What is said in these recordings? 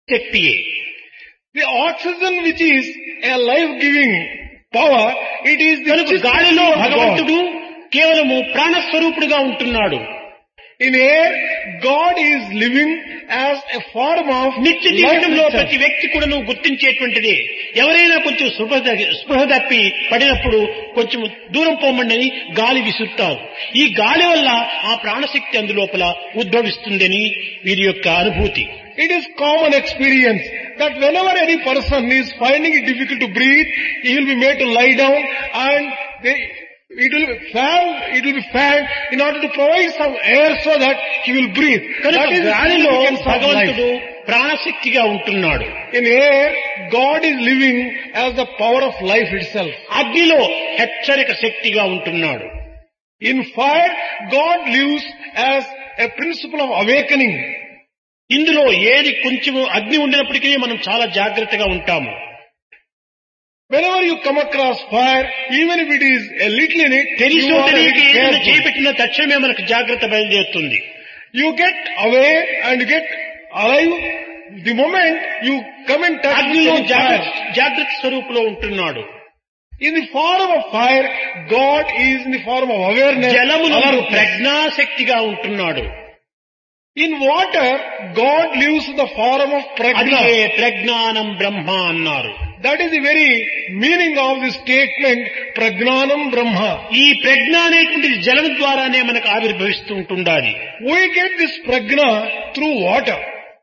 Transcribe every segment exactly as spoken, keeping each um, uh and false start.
శక్తియే. The oxygen which is a life-giving power, it is the కనుక గాలిలో భగవంతుడు కేవలము ప్రాణస్వరూపుడుగా ఉంటున్నాడు. In air, God is living as a form of నిత్య జీవితంలో ప్రతి వ్యక్తి కూడా నువ్వు గుర్తించేటువంటిది. ఎవరైనా కొంచెం స్పృహ స్పృహ తప్పి పడినప్పుడు కొంచెం దూరం పోమండి అని గాలి విసురుతారు. ఈ గాలి వల్ల ఆ ప్రాణశక్తి అందులోపల ఉద్భవిస్తుందని వీరి యొక్క అనుభూతి. It is common experience that whenever any person is finding it difficult to breathe, he will be made to lie down and they, it will be fanned, it will be fanned in order to provide some air so that he will breathe. That is గాలిలో the significance of భగవంతుడు life. ప్రాణశక్తిగా ఉంటున్నాడు. In air, God is living as the power of life itself. అగ్నిలో హెచ్చరిక శక్తిగా ఉంటున్నాడు. In fire, God lives as a principle of awakening. ఇందులో ఏది కొంచెం అగ్ని ఉండినప్పటికీ మనం చాలా జాగ్రత్తగా ఉంటాము. Whenever you come across fire, even if it is a little in it, తెలిసి you are తెలియక very ఏదైనా careful. చేపెట్టిన తక్షణమే మనకు జాగ్రత్త బయలుదేరుతుంది. You get aware and get alive the moment you come in touch with అగ్నిలో any fire. జాగ్రత్త స్వరూపులో ఉంటున్నాడు. In the form of fire, God is in the form of awareness. జలములో alertness. ప్రజ్ఞాశక్తిగా ఉంటున్నాడు. In water, God lives in the form of అదే prajna. ప్రజ్ఞానం బ్రహ్మ అన్నారు. That is the very meaning of the statement, Prajnanam Brahma. ఈ ప్రజ్ఞ అనేటువంటిది జలం ద్వారానే మనకు ఆవిర్భవిస్తూ ఉంటుండాలి. We get this prajna through water.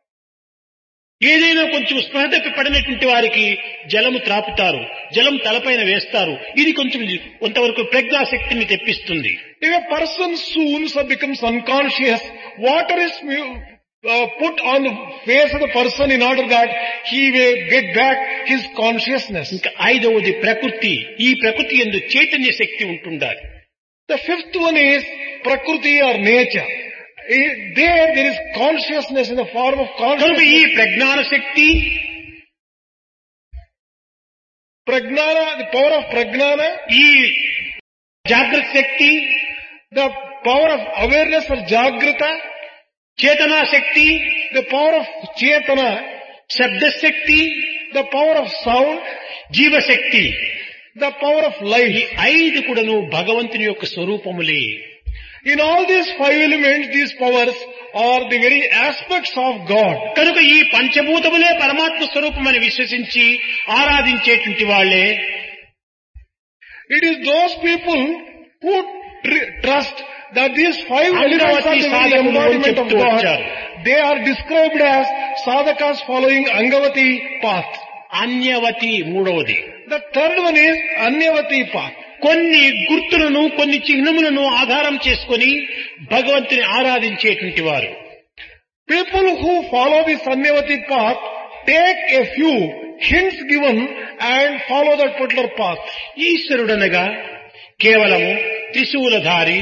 ఏదైనా కొంచెం స్పృహ తప్పి పడినటువంటి వారికి జలము త్రాపుతారు, జలం తలపైన వేస్తారు. ఇది కొంచెం కొంతవరకు ప్రజ్ఞాశక్తిని తెప్పిస్తుంది. If a person soon becomes unconscious, water is uh, put on the face of the person in order that he may get back his consciousness. ఇంకా ఐదవది ప్రకృతి. ఈ ప్రకృతి యందు చైతన్య శక్తి ఉంటుండాలి. The fifth one is Prakriti or nature. There, there is consciousness in the form of కనుక consciousness. ఈ ప్రజ్ఞాన శక్తి, Prajnana, the power of Prajnana, ఈ జాగ్రత్త శక్తి, the power of awareness or Jagrata, చేతనా Shakti, the power of Chetana, శబ్దశక్తి, the power of sound, జీవశక్తి, the power of ఈ life. ఐదు కూడాను భగవంతుని యొక్క స్వరూపములే. In all these five elements, these powers are the very aspects of God. కనుక ఈ పంచభూతములే పరమాత్మ స్వరూపమని విశ్వసించి ఆరాధించేటువంటి వాళ్ళే It is those people who tr- trust that these five elements are the very embodiment of God. They are described as sadhakas following Angavati path. అన్యవతి మూడవది. The third one is Anyavati path. కొన్ని గుర్తులను, కొన్ని చిహ్నములను ఆధారం చేసుకొని భగవంతుని ఆరాధించేటువంటి వారు. People who follow this Anyavati path take a few hints given and follow that particular path. ఈశ్వరుడనగా కేవలము త్రిశూలధారి,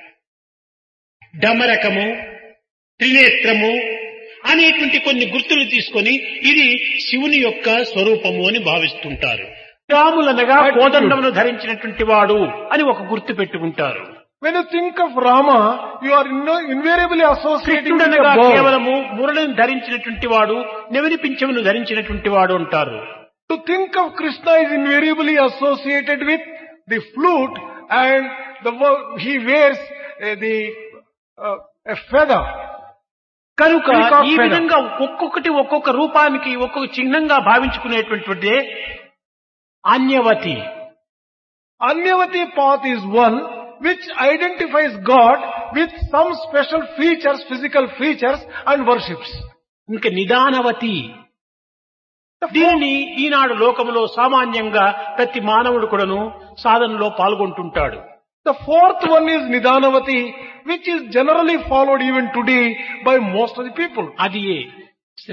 డమరకము, త్రినేత్రము అనేటువంటి కొన్ని గుర్తులు తీసుకొని ఇది శివుని యొక్క స్వరూపము అని భావిస్తుంటారు. రాములనగా కోదండమును ధరించినటువంటి వాడు అని ఒక గుర్తు పెట్టుకుంటారు. When you think of Rama, you are inno- invariably associating with కృష్ణుడనగా a bow. కేవలము మురళిని ధరించినటువంటి వాడు, నెవరి పింఛమును ధరించినటువంటి వాడు అంటారు. To think of Krishna is invariably associated with the flute and the wo- he wears uh, the uh, a feather. కనుక Peacock ఈ feather. విధంగా ఒక్కొక్కటి ఒక్కొక్క రూపానికి ఒక్కొక్క చిహ్నంగా భావించుకునేటువంటిదే అన్యవతి. Anyavati path is one which identifies God with some special features, physical features and worships. ఇంకా నిదానవతి. దీనిని ఈనాడు లోకములో సామాన్యంగా ప్రతి మానవుడు కూడాను సాధనలో పాల్గొంటుంటాడు. The fourth one is Nidanavati, which is generally followed even today by most of the people. అది